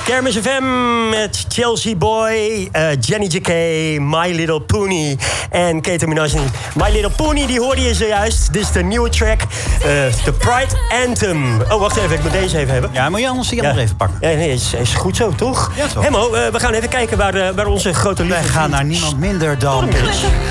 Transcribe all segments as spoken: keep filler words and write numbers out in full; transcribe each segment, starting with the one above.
Kermis F M met Chelsea Boy, uh, Jenny J K, My Little Pony en Kate Minaj. My Little Pony, die hoorde je zojuist. Dit is de nieuwe track, uh, The Pride Anthem. Oh, wacht even, ik moet deze even hebben. Ja, moet je anders die ja. even pakken? Ja, nee, is, is goed zo, toch? Ja, toch. Hemmo, uh, we gaan even kijken waar, uh, waar onze grote liefde... Wij gaan naar niemand minder dan... Oh,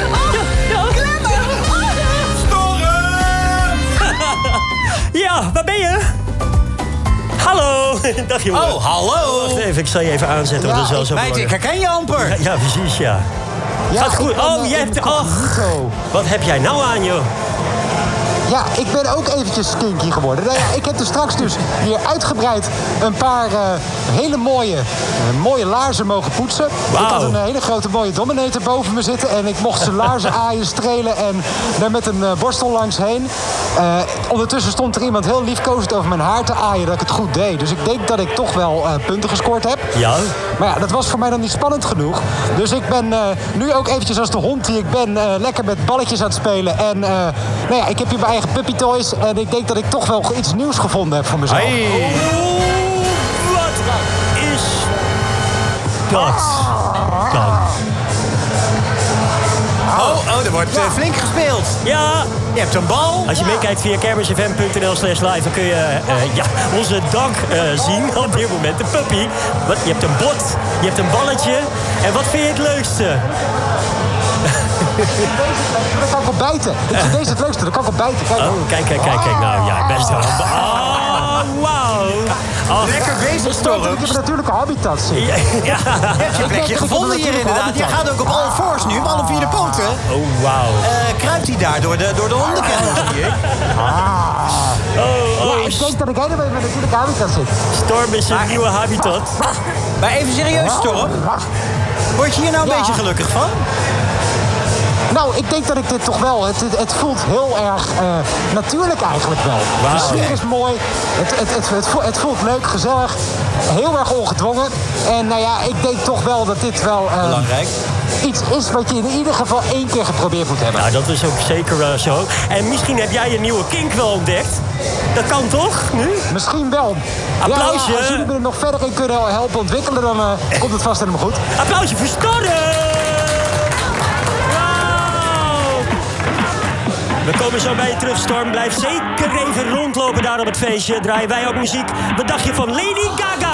ja, waar ben je? Hallo. Dag jongen. Oh, hallo. Wacht even, ik zal je even aanzetten. Ja, want dat is wel ik, zo meid, ik herken je amper. Ja, ja, precies, ja. Ja, Gaat goed. ben, Oh, uh, je hebt... Oh, Zo. wat heb jij nou aan, joh? Ja, ik ben ook eventjes skinky geworden. Nou ja, ik heb er straks dus hier uitgebreid een paar uh, hele mooie, uh, mooie laarzen mogen poetsen. Wow. Ik had een hele grote mooie dominator boven me zitten. En ik mocht zijn laarzen aaien, strelen en daar met een uh, borstel langs heen. Uh, ondertussen stond er iemand heel liefkozend over mijn haar te aaien dat ik het goed deed. Dus ik denk dat ik toch wel uh, punten gescoord heb. Ja. Maar ja, dat was voor mij dan niet spannend genoeg. Dus ik ben uh, nu ook eventjes als de hond die ik ben uh, lekker met balletjes aan het spelen. En uh, nou ja, ik heb hier mijn eigen puppy toys. En ik denk dat ik toch wel iets nieuws gevonden heb voor mezelf. Hey. Oh, wat is dat dan? Oh, oh, er wordt uh, flink gespeeld. Ja. Je hebt een bal. Als je meekijkt via kermisfm punt n l slash live... dan kun je uh, ja, onze dank uh, zien op dit moment. De puppy. Wat, je hebt een bot, je hebt een balletje. En wat vind je het leukste? Dat kan ik op bijten. Ik vind deze het leukste. Dat kan ik op bijten. Kijk. Oh, kijk, kijk, kijk, kijk. Nou, ja, best wel. Oh, wauw. Oh, Lekker bezig, Storm. Ik heb een natuurlijke habitat zitten. ja. Je hebt je plekje gevonden hier inderdaad. Je gaat ook op alle fours nu, op alle vier de poten. Oh, wauw. Uh, kruipt hij daar door de, door de hondenkennel, zie ik? Oh, oh. Ja, ik denk dat ik helemaal in mijn natuurlijke habitat zit. Storm is een nieuwe habitat. Maar even serieus, Storm. Word je hier nou een Ja. beetje gelukkig van? Nou, ik denk dat ik dit toch wel... Het, het, het voelt heel erg uh, natuurlijk eigenlijk wel. Wauw. De sfeer is mooi. Het, het, het, het, voelt, het voelt leuk, gezellig. Heel erg ongedwongen. En nou ja, ik denk toch wel dat dit wel... Uh, Belangrijk. Iets is wat je in ieder geval één keer geprobeerd moet hebben. Nou, dat is ook zeker uh, zo. En misschien heb jij je nieuwe kink wel ontdekt. Dat kan toch, nu? Misschien wel. Applausje. Ja, ja, als jullie me er nog verder in kunnen helpen ontwikkelen... dan uh, komt het vast helemaal goed. Applausje voor Storm! We komen zo bij je terug, Storm. Blijf zeker even rondlopen daar op het feestje. Draaien wij ook muziek. Wat dacht je van Lady Gaga?